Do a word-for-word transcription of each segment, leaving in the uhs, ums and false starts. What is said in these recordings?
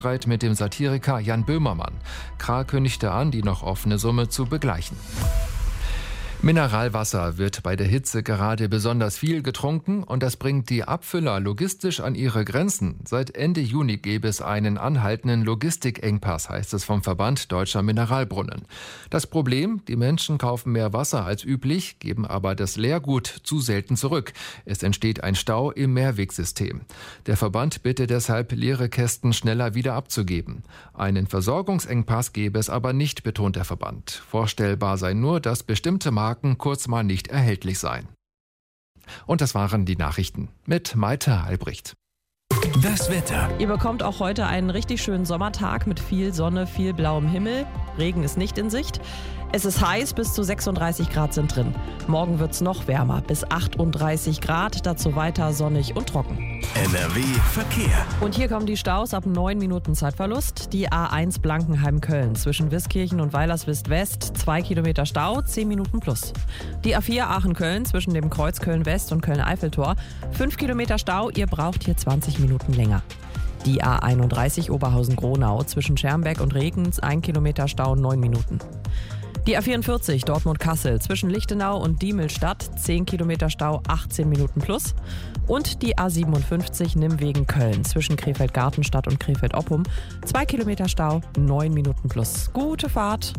Streit mit dem Satiriker Jan Böhmermann. Krah kündigte an, die noch offene Summe zu begleichen. Mineralwasser wird bei der Hitze gerade besonders viel getrunken und das bringt die Abfüller logistisch an ihre Grenzen. Seit Ende Juni gäbe es einen anhaltenden Logistikengpass, heißt es vom Verband Deutscher Mineralbrunnen. Das Problem, die Menschen kaufen mehr Wasser als üblich, geben aber das Leergut zu selten zurück. Es entsteht ein Stau im Mehrwegsystem. Der Verband bittet deshalb, leere Kästen schneller wieder abzugeben. Einen Versorgungsengpass gäbe es aber nicht, betont der Verband. Vorstellbar sei nur, dass bestimmte Marken kurz mal nicht erhältlich seien. Und das waren die Nachrichten mit Maite Albrecht. Das Wetter. Ihr bekommt auch heute einen richtig schönen Sommertag mit viel Sonne, viel blauem Himmel. Regen ist nicht in Sicht. Es ist heiß, bis zu sechsunddreißig Grad sind drin. Morgen wird es noch wärmer, bis achtunddreißig Grad, dazu weiter sonnig und trocken. N R W Verkehr. Und hier kommen die Staus ab neun Minuten Zeitverlust. Die A eins Blankenheim-Köln zwischen Wiskirchen und Weilerswist-West, zwei Kilometer Stau, zehn Minuten plus. Die A vier Aachen-Köln zwischen dem Kreuz Köln-West und Köln-Eiffeltor, fünf Kilometer Stau, ihr braucht hier zwanzig Minuten länger. Die A einunddreißig Oberhausen-Gronau zwischen Schermbeck und Regens, ein Kilometer Stau, neun Minuten. Die A vierundvierzig Dortmund-Kassel zwischen Lichtenau und Diemelstadt, zehn Kilometer Stau, achtzehn Minuten plus. Und die A siebenundfünfzig Nimwegen-Köln zwischen Krefeld-Gartenstadt und Krefeld-Oppum, zwei Kilometer Stau, neun Minuten plus. Gute Fahrt!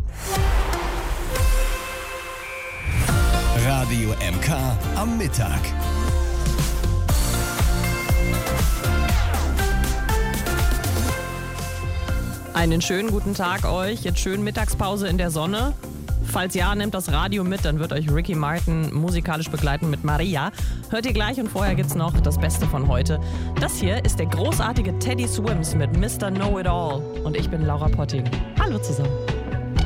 Radio M K am Mittag. Einen schönen guten Tag euch, jetzt schön Mittagspause in der Sonne. Falls ja, nehmt das Radio mit, dann wird euch Ricky Martin musikalisch begleiten mit Maria. Hört ihr gleich und vorher gibt's noch das Beste von heute. Das hier ist der großartige Teddy Swims mit Mister Know-It-All und ich bin Laura Potting. Hallo zusammen.